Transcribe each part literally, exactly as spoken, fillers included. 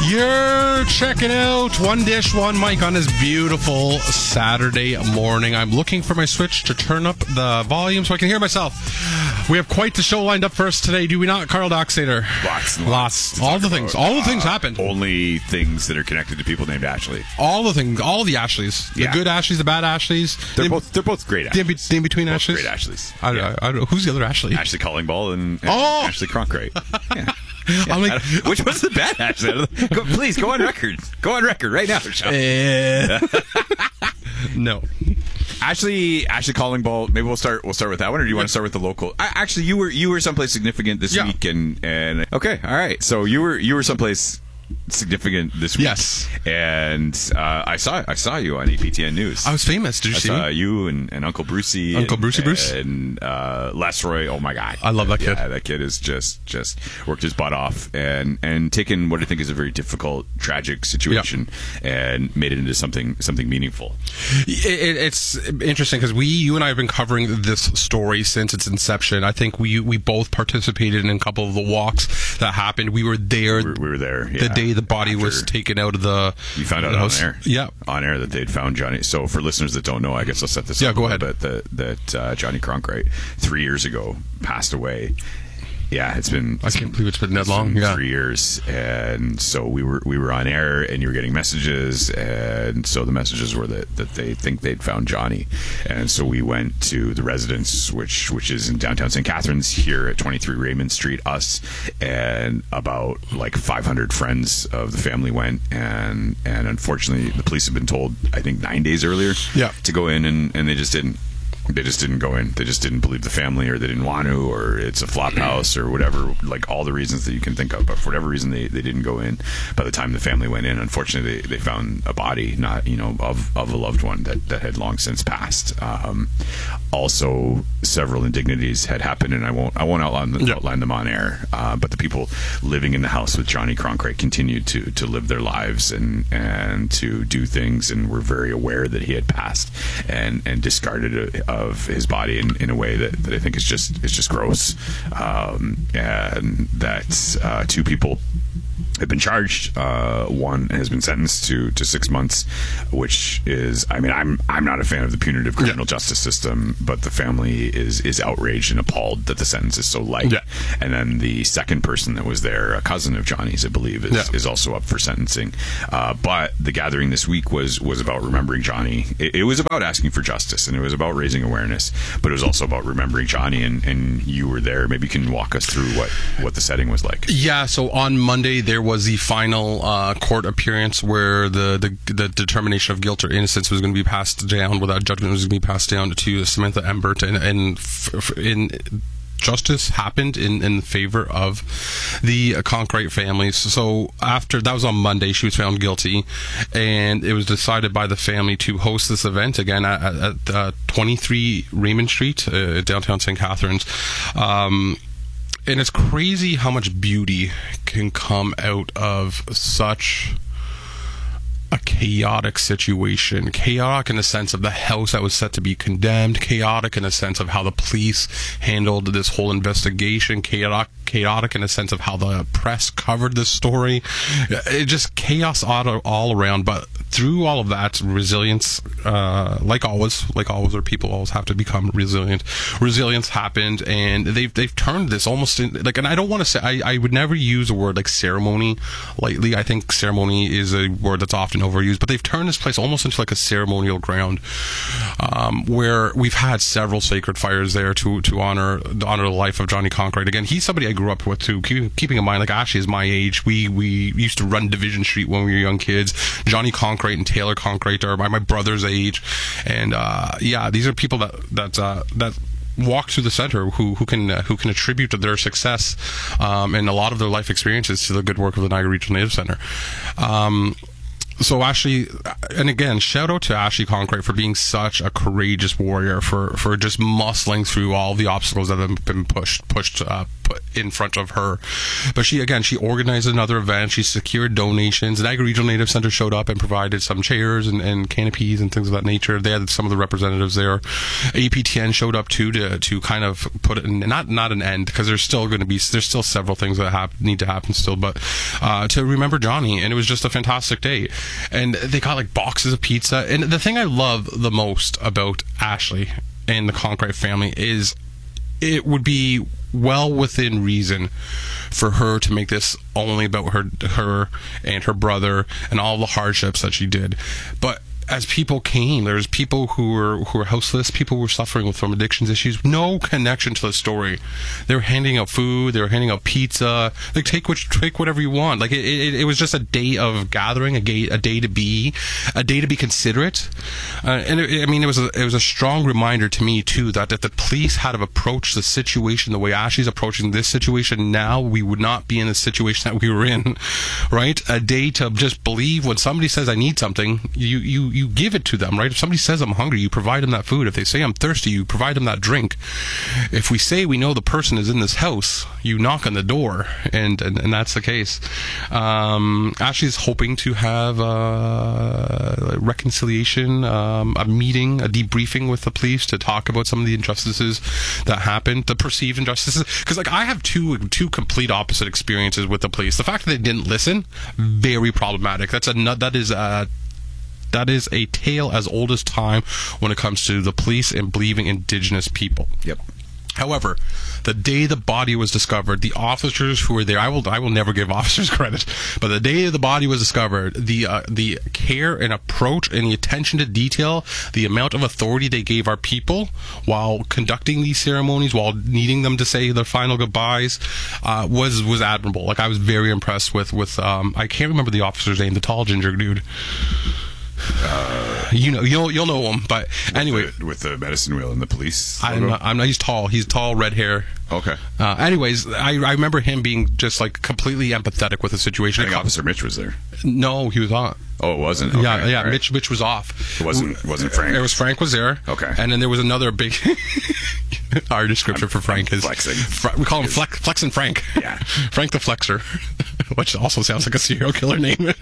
You're checking out One Dish, One Mic on this beautiful Saturday morning. I'm looking for my switch to turn up the volume so I can hear myself. We have quite the show lined up for us today, do we not, Carl Dockstader? Lots and lots. lots. All the things. All the uh, things happened. Only things that are connected to people named Ashley. All the things. All the Ashleys. The Yeah. good Ashleys, the bad Ashleys. They're the, both they're both great the Ashleys. in between both Ashleys. Great Ashleys. I don't, Yeah. know, I don't know. Who's the other Ashley? Ashley Callingball and, and Oh! Ashley Cronkright. Yeah. I'm like, Which was the bad Ashley? Go, please go on record. Go on record right now, Sean. eh. No. Ashley, Ashley Callingball. Maybe we'll start. We'll start with that one, or do you want to start with the local? I, actually, you were you were someplace significant this Yeah. week, and and okay, all right. So you were you were someplace significant this week. Yes. And uh, I saw I saw you on A P T N News. I was famous. Did you I see saw me? you and, and Uncle Brucey. Uncle and, Brucey Bruce. And uh, Lesroy. Oh, my God. I love that kid. Yeah, that kid has just, just worked his butt off and, and taken what I think is a very difficult, tragic situation and made it into something something meaningful. It, it, it's interesting because we, you and I have been covering this story since its inception. I think we we both participated in a couple of the walks that happened. We were there We were, we were there. the yeah, day the body after was taken out of the. You found out the on house. air. Yeah. On air that they'd found Johnny. So for listeners that don't know, I guess I'll set this Yeah, up go a little ahead. bit. That, that uh, Johnny Cronkright, three years ago, passed away. Yeah, it's been. I can't believe it's been that it's long. been Yeah. three years, and so we were we were on air, and you were getting messages, and so the messages were that, that they think they'd found Johnny, and so we went to the residence, which which is in downtown Saint Catharines, here at twenty-three Raymond Street. Us and about like five hundred friends of the family went, and and unfortunately, the police have been told, I think nine days earlier, Yeah. to go in, and, and they just didn't. They just didn't go in. They just didn't believe the family, or they didn't want to, or it's a flop house, or whatever, like all the reasons that you can think of. But for whatever reason, they, they didn't go in. By the time the family went in, unfortunately, they, they found a body, not, you know, of, of a loved one that, that had long since passed. Um, also, several indignities had happened, and I won't I won't outline, them, Yeah. outline them on air. Uh, but the people living in the house with Johnny Cronkright continued to, to live their lives and, and to do things, and were very aware that he had passed and, and discarded it of his body in, in a way that, that I think is just is just gross, um, and that uh, two people have been charged. Uh, one has been sentenced to, to six months, which is, I mean, I'm I'm not a fan of the punitive criminal Yeah. justice system, but the family is is outraged and appalled that the sentence is so light. Yeah. And then the second person that was there, a cousin of Johnny's, I believe, is, Yeah. is also up for sentencing. Uh, but the gathering this week was was about remembering Johnny. It, it was about asking for justice, and it was about raising awareness, but it was also about remembering Johnny. And, and you were there. Maybe you can walk us through what, what the setting was like. Yeah, so on Monday there was the final uh, court appearance where the, the the determination of guilt or innocence was going to be passed down, without judgment was going to be passed down to Samantha Embert, and, and f- f- in justice happened in, in favor of the uh, Cronkright families. So after that was on Monday, she was found guilty, and it was decided by the family to host this event again at, at, at uh, twenty-three Raymond Street, uh, downtown Saint Catharines. Um, And it's crazy how much beauty can come out of such a chaotic situation. Chaotic in the sense of the house that was set to be condemned. Chaotic in the sense of how the police handled this whole investigation. Chaotic, chaotic in the sense of how the press covered this story. It just chaos all, all around. But through all of that, resilience, uh, like always, like always, our people always have to become resilient. Resilience happened, and they've they've turned this almost in, like, and I don't want to say, I, I would never use a word like ceremony lightly. I think ceremony is a word that's often overused, but they've turned this place almost into like a ceremonial ground, um, where we've had several sacred fires there to to honor to honor the life of Johnny Cronkright. Again, he's somebody I grew up with too. Keep, keeping in mind, like Ashley is my age. We we used to run Division Street when we were young kids. Johnny Cronkright and Taylor Cronkright are my, my brother's age, and uh, yeah, these are people that that uh, that. walk through the center who who can uh, who can attribute to their success um, and a lot of their life experiences to the good work of the Niagara Regional Native Center. Um, so Ashley, and again, shout out to Ashley Cronkright for being such a courageous warrior, for, for just muscling through all the obstacles that have been pushed pushed uh, in front of her. But she, again, she organized another event. She secured donations. The Niagara Regional Native Center showed up and provided some chairs and, and canopies and things of that nature. They had some of the representatives there. A P T N showed up too to to kind of put it in, not not an end, because there's still going to be there's still several things that have, need to happen still, but uh, to remember Johnny. And it was just a fantastic day. And they got like boxes of pizza. And the thing I love the most about Ashley and the Cronkrite family is it would be well within reason for her to make this only about her her and her brother and all the hardships that she did. But as people came, there's people who were who were houseless, people who were suffering with from addictions issues, no connection to the story. They were handing out food, they were handing out pizza. Like, take which take whatever you want. Like, it, it, it was just a day of gathering, a day a day to be, a day to be considerate. Uh, and it, I mean, it was a, it was a strong reminder to me too that if the police had have approached the situation the way Ashley's approaching this situation now, we would not be in the situation that we were in. Right? A day to just believe when somebody says I need something, you you. you give it to them, right? If somebody says I'm hungry, you provide them that food. If they say I'm thirsty, you provide them that drink. If we say we know the person is in this house, you knock on the door, and and, and that's the case. Um, Ashley's hoping to have a reconciliation, um, a meeting, a debriefing with the police to talk about some of the injustices that happened, the perceived injustices. Because like I have two two complete opposite experiences with the police. The fact that they didn't listen, very problematic. That's a that is a That is a tale as old as time when it comes to the police and believing Indigenous people. Yep. However, the day the body was discovered, the officers who were there, I will I will never give officers credit, but the day the body was discovered, the uh, the care and approach and the attention to detail, the amount of authority they gave our people while conducting these ceremonies, while needing them to say their final goodbyes, uh, was was admirable. Like, I was very impressed with with um, I can't remember the officer's name, the tall ginger dude. Uh, you know, you'll you'll know him, but with anyway, the, with the medicine wheel and the police. I'm not, I'm not. He's tall. He's tall, red hair. Okay. Uh, anyways, I, I remember him being just like completely empathetic with the situation. I think Officer Mitch was there. No, he was on. Oh, it wasn't. Okay. Yeah, yeah. Right. Mitch, Mitch was off. It wasn't. Wasn't Frank. It was Frank was there. Okay. And then there was another big. Our description I'm, for Frank I'm is flexing. Fr- we call him Flex, Flexin' Frank. Yeah. Frank the Flexer, which also sounds like a serial killer name.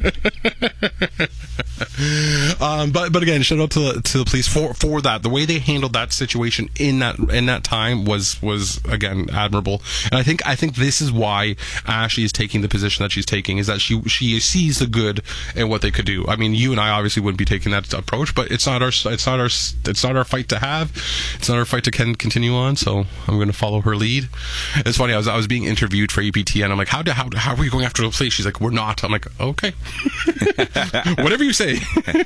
um, but but again, shout out to the, to the police for for that. The way they handled that situation in that in that time was was again admirable. And I think I think this is why Ashley is taking the position that she's taking, is that she she sees the good in what they could do. I mean, you and I obviously wouldn't be taking that approach, but it's not our it's not our it's not our fight to have. It's not our fight to can continue on. So I'm going to follow her lead. It's funny. I was I was being interviewed for A P T N. I'm like, how do, how how are you going after the police? She's like, we're not. I'm like, okay, whatever you say.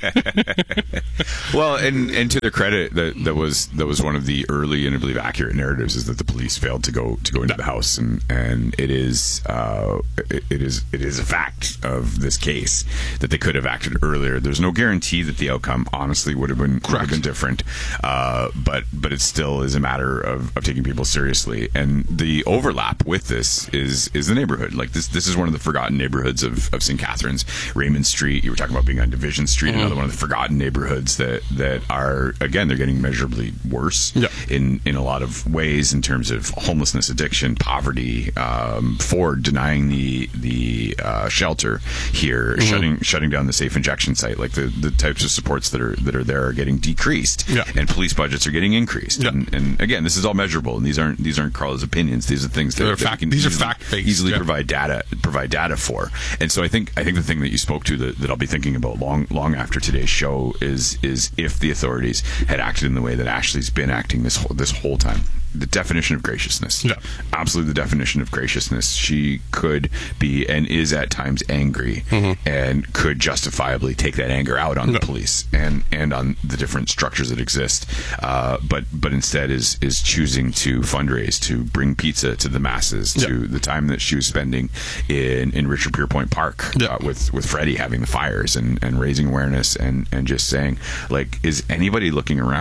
Well, and and to their credit, that that was that was one of the early and I believe accurate narratives, is that the police failed to go to go into the house, and and it is uh, it, it is it is a fact of this case that they could have acted earlier. There's no guarantee that the outcome honestly would have been would have been different, uh, but but it still is a matter of, of taking people seriously. And the overlap with this is is the neighborhood. Like this this is one of the forgotten neighborhoods of, of Saint Catharines. Raymond Street, you were talking about being on Division Street, mm-hmm. another one of the forgotten neighborhoods that that are, again, they're getting measurably worse yeah. in in a lot of ways in terms of homelessness, addiction, poverty, um, for denying the the uh, shelter here, mm-hmm. shutting shutting down the safe injection site. Like the, the types of supports that are that are there are getting decreased, yeah. and police budgets are getting increased. Yeah. And, and again, this is all measurable, and these aren't these aren't Carla's opinions. These are things that, that fact, we can these easily, are fact-based, easily yeah. provide data provide data for. And so I think I think the thing that you spoke to that, that I'll be thinking about long long after today's show is is if the authorities had acted in the way that Ashley's been acting this whole, this whole time. The definition of graciousness. Yeah. Absolutely the definition of graciousness. She could be and is at times angry, mm-hmm. and could justifiably take that anger out on yeah. the police and, and on the different structures that exist. Uh, but but instead is is choosing to fundraise, to bring pizza to the masses, yeah. to the time that she was spending in, in Richard Pierpoint Park yeah. uh, with, with Freddie having the fires and, and raising awareness and, and just saying, like, is anybody looking around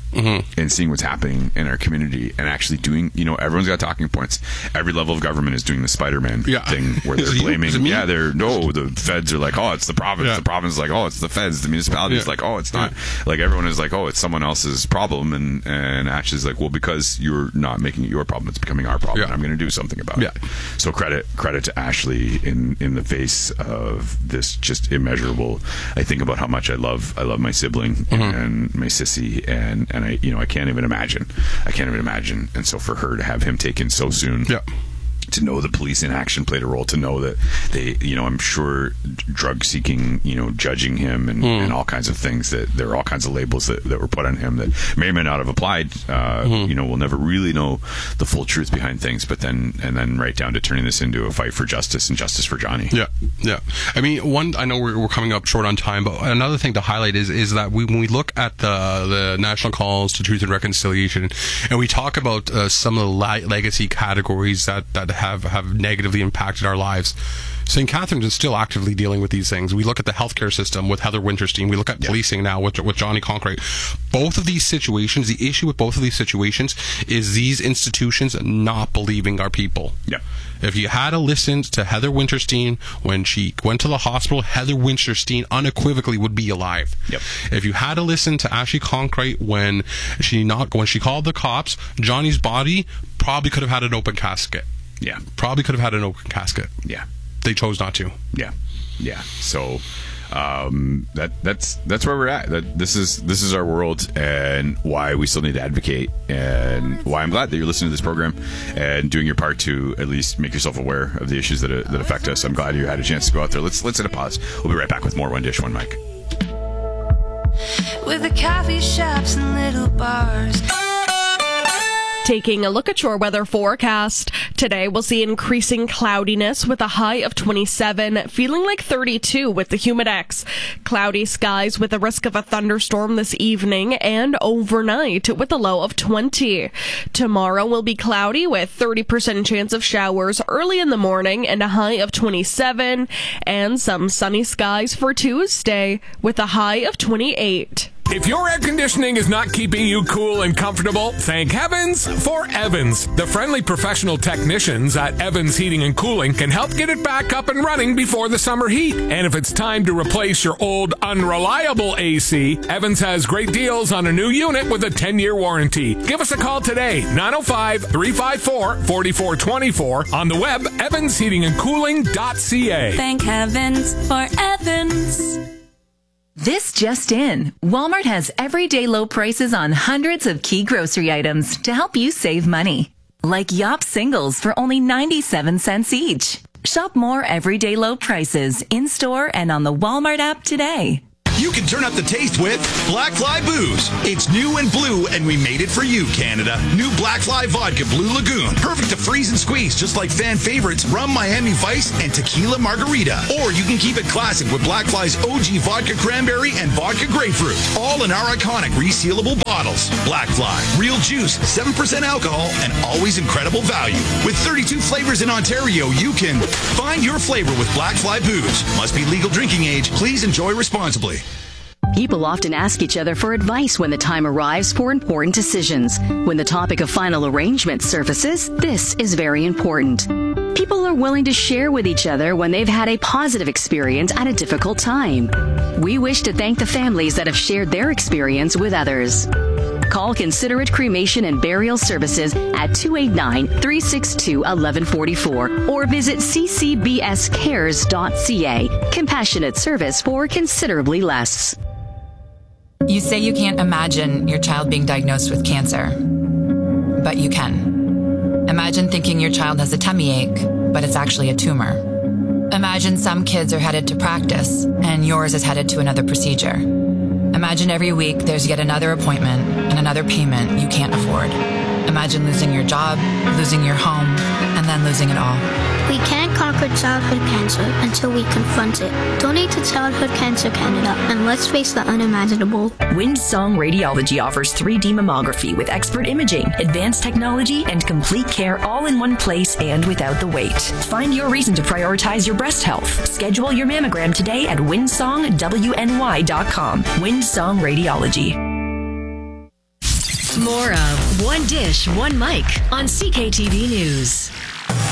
mm-hmm. and seeing what's happening in our community and actually doing, you know, everyone's got talking points. Every level of government is doing the Spider-Man yeah. thing where they're blaming. Yeah, they're, no, the feds are like, oh, it's the province. Yeah. The province is like, oh, it's the feds. The municipality is yeah. like, oh, it's not. Yeah. Like, everyone is like, oh, it's someone else's problem. And, and Ashley's like, well, because you're not making it your problem, it's becoming our problem. Yeah. And I'm going to do something about yeah. it. So credit credit to Ashley in, in the face of this just immeasurable. I think about how much I love I love my sibling mm-hmm. and my sissy, and, and I you know I can't even imagine. I can't even imagine. And so for her to have him taken so soon. Yeah. To know the police in action played a role, to know that they, you know, I'm sure drug seeking, you know, judging him and, mm. and all kinds of things, that there are all kinds of labels that, that were put on him that may or may not have applied. Uh, mm-hmm. You know, we'll never really know the full truth behind things, but then, and then right down to turning this into a fight for justice and justice for Johnny. Yeah. Yeah. I mean, one, I know we're, we're coming up short on time, but another thing to highlight is, is that we, when we look at the, the national calls to truth and reconciliation, and we talk about uh, some of the la- legacy categories that, that have have negatively impacted our lives, Saint Catharines is still actively dealing with these things. We look at the healthcare system with Heather Winterstein. We look at yeah. policing now with, with Johnny Concrete. Both of these situations, the issue with both of these situations is these institutions not believing our people. Yeah. If you had to listen to Heather Winterstein when she went to the hospital, Heather Winterstein unequivocally would be alive. Yep. If you had to listen to Ashley Concrete when she not when she called the cops, Johnny's body probably could have had an open casket. Yeah. Probably could have had an open casket. Yeah. They chose not to. Yeah. Yeah. So um, that that's that's where we're at. That this is this is our world, and why we still need to advocate, and why I'm glad that you're listening to this program and doing your part to at least make yourself aware of the issues that uh, that affect us. I'm glad you had a chance to go out there. Let's let's hit a pause. We'll be right back with more One Dish, One Mic. With the coffee shops and little bars. Taking a look at your weather forecast. Today we'll see increasing cloudiness with a high of twenty-seven, feeling like thirty-two with the humidex. Cloudy skies with a risk of a thunderstorm this evening and overnight with a low of twenty. Tomorrow will be cloudy with thirty percent chance of showers early in the morning and a high of twenty-seven, and some sunny skies for Tuesday with a high of twenty-eight. If your air conditioning is not keeping you cool and comfortable, thank heavens for Evans. The friendly professional technicians at Evans Heating and Cooling can help get it back up and running before the summer heat. And if it's time to replace your old unreliable A C, Evans has great deals on a new unit with a ten-year warranty. Give us a call today, nine oh five, three five four, four four two four, on the web, evans heating and cooling dot c a. Thank heavens for Evans. This just in. Walmart has everyday low prices on hundreds of key grocery items to help you save money. Like Yop singles for only ninety-seven cents each. Shop more everyday low prices in-store and on the Walmart app today. You can turn up the taste with Black Fly Booze. It's new and blue, and we made it for you, Canada. New Black Fly Vodka Blue Lagoon. Perfect to freeze and squeeze, just like fan favorites Rum Miami Vice and Tequila Margarita. Or you can keep it classic with Black Fly's O G Vodka Cranberry and Vodka Grapefruit. All in our iconic resealable bottles. Black Fly. Real juice, seven percent alcohol, and always incredible value. With thirty-two flavors in Ontario, you can find your flavor with Black Fly Booze. Must be legal drinking age. Please enjoy responsibly. People often ask each other for advice when the time arrives for important decisions. When the topic of final arrangement surfaces, this is very important. People are willing to share with each other when they've had a positive experience at a difficult time. We wish to thank the families that have shared their experience with others. Call Considerate Cremation and Burial Services at two eight nine, three six two, one one four four or visit c c b s cares dot c a. Compassionate service for considerably less. You say you can't imagine your child being diagnosed with cancer, but you can. Imagine thinking your child has a tummy ache, but it's actually a tumor. Imagine some kids are headed to practice, and yours is headed to another procedure. Imagine every week there's yet another appointment and another payment you can't afford. Imagine losing your job, losing your home, and then losing it all. We can't conquer childhood cancer until we confront it. Donate to Childhood Cancer Canada, and let's face the unimaginable. Windsong Radiology offers three D mammography with expert imaging, advanced technology, and complete care all in one place and without the wait. Find your reason to prioritize your breast health. Schedule your mammogram today at windsong w n y dot com. Windsong Radiology. More of One Dish, One Mic on C K T V News.